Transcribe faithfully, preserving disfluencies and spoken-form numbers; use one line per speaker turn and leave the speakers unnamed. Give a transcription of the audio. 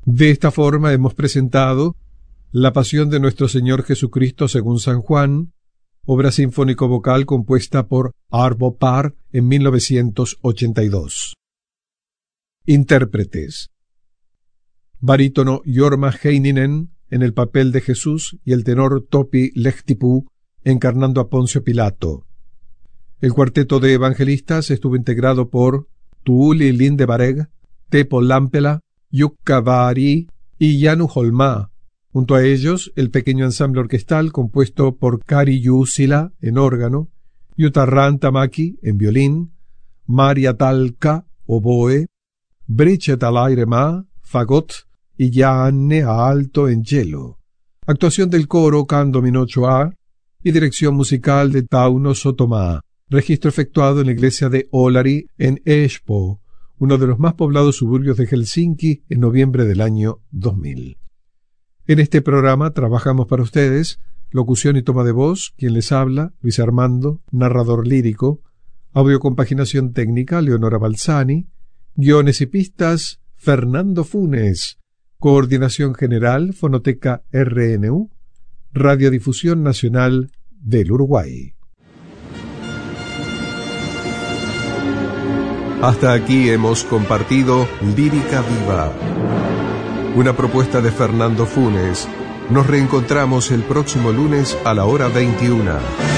De esta forma hemos presentado La Pasión de nuestro Señor Jesucristo según San Juan, obra sinfónico-vocal compuesta por Arvo Pärt en mil novecientos ochenta y dos. Intérpretes: barítono Jorma Heininen en el papel de Jesús y el tenor Topi Lehtipuu encarnando a Poncio Pilato. El cuarteto de evangelistas estuvo integrado por Tuuli Lindeberg, Teppo Lampela, Jukka Vaari y Janu Holma. Junto a ellos, el pequeño ensamble orquestal compuesto por Kari Jussila en órgano, Jutta Rantamäki en violín, Maria Talka, oboe, Bridget Alairemaa, fagot y Janne Aalto en cello. Actuación del coro Kando Minochoa y dirección musical de Tauno Sotomaa. Registro efectuado en la iglesia de Olari en Espoo, uno de los más poblados suburbios de Helsinki, en noviembre del año dos mil. En este programa trabajamos para ustedes, locución y toma de voz, quien les habla, Luis Armando, narrador lírico, audiocompaginación técnica, Leonora Balzani, guiones y pistas, Fernando Funes, coordinación general, Fonoteca R N U, Radiodifusión Nacional del Uruguay.
Hasta aquí hemos compartido Lírica Viva, una propuesta de Fernando Funes. Nos reencontramos el próximo lunes a la hora veintiuna.